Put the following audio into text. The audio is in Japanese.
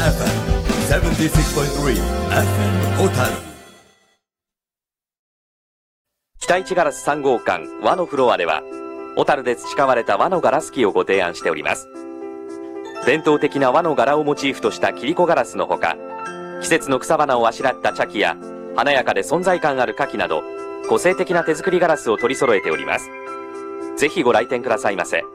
76.3 FM 小樽。 北一ガラス3号館和のフロアでは、小樽で培われた和のガラス機をご提案しております。伝統的な和の柄をモチーフとした切子ガラスのほか、季節の草花をあしらった茶器や華やかで存在感ある花器など、個性的な手作りガラスを取り揃えております。ぜひご来店くださいませ。